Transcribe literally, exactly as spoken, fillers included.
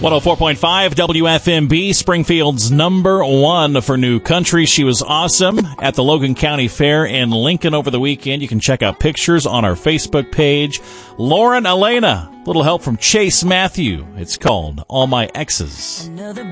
one oh four point five W F M B, Springfield's number one for new country. She was awesome at the Logan County Fair in Lincoln over the weekend. You can check out pictures on our Facebook page. Lauren Elena, little help from Chase Matthew. It's called All My Exes.